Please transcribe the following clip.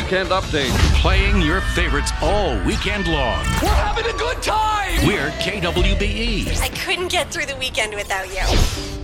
weekend update. Playing your favorites all weekend long. We're having a good time! We're KWBE. I couldn't get through the weekend without you.